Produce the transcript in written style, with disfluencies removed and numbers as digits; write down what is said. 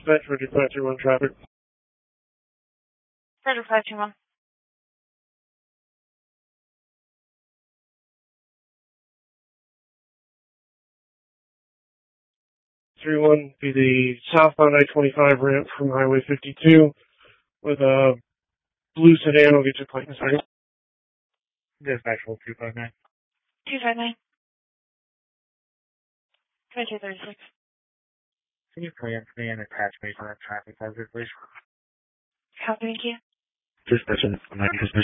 dispatch for 531 traffic. Roger, 521. 31 be the southbound I-25 ramp from Highway 52 with a blue sedan. I'll get you a plate in a second. Dispatch hold 259. 259. 2236. Can you plan for me and attach me to that traffic hazard, please? Copy, thank you. Dispatch 90